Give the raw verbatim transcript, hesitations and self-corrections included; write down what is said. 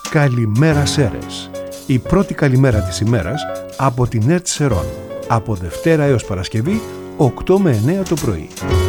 Καλημέρα Σέρες. Η πρώτη καλημέρα της ημέρας από την ΕΡΤ Σερών. Από Δευτέρα έως Παρασκευή, οκτώ με εννέα το πρωί.